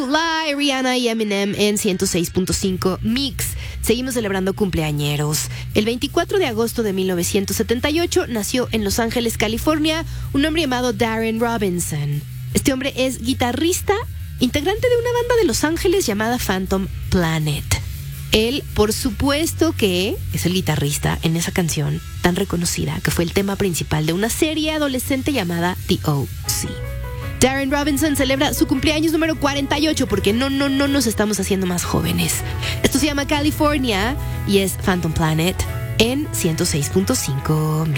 Lie, Rihanna y Eminem en 106.5 Mix. Seguimos celebrando cumpleañeros. El 24 de agosto de 1978 nació en Los Ángeles, California, un hombre llamado Darren Robinson. Este hombre es guitarrista, integrante de una banda de Los Ángeles llamada Phantom Planet. Él, por supuesto que es el guitarrista en esa canción tan reconocida que fue el tema principal de una serie adolescente llamada The O.C. Darren Robinson celebra su cumpleaños número 48 porque no nos estamos haciendo más jóvenes. Esto se llama California y es Phantom Planet en 106.5 Mix.